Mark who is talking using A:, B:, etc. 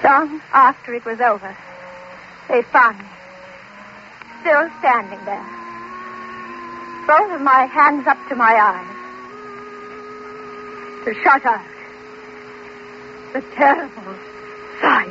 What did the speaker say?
A: Long after it was over, they found me, still standing there, both of my hands up to my eyes, to shut out the terrible sight.